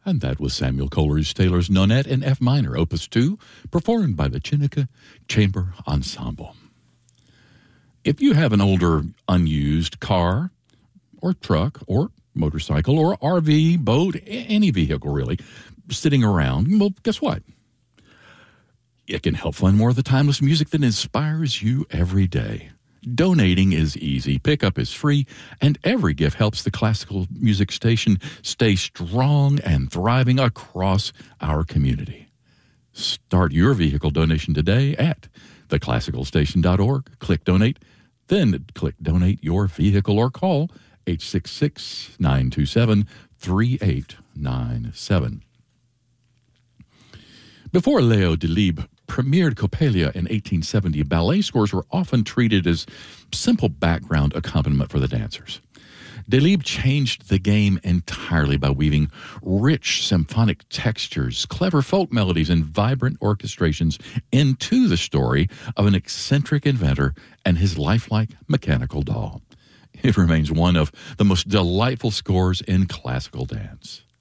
And that was Samuel Coleridge Taylor's Nonette in F minor, Opus 2, performed by the Chineke Chamber Ensemble. If you have an older, unused car or truck or motorcycle or RV, boat, any vehicle really, sitting around, well, guess what? It can help fund more of the timeless music that inspires you every day. Donating is easy, pickup is free, and every gift helps the classical music station stay strong and thriving across our community. Start your vehicle donation today at theclassicalstation.org. Click donate, then click donate your vehicle or call 866-927-3897. Before Leo Delibes premiered Coppelia in 1870, ballet scores were often treated as simple background accompaniment for the dancers. Delibes changed the game entirely by weaving rich symphonic textures, clever folk melodies, and vibrant orchestrations into the story of an eccentric inventor and his lifelike mechanical doll. It remains one of the most delightful scores in classical dance.